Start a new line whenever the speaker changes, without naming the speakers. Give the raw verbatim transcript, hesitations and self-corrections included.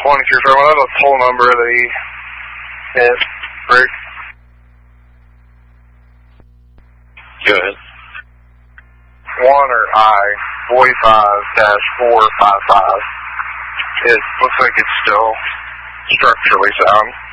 twenty-three, sorry, what was the toll number that he hit, Rick?
Go ahead.
One or I, forty-five dash four five five. It looks like it's still structurally sound.